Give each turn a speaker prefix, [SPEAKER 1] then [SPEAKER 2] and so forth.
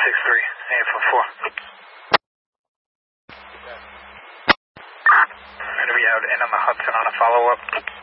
[SPEAKER 1] AF-4. Going to be out in on the Hudson on a follow-up.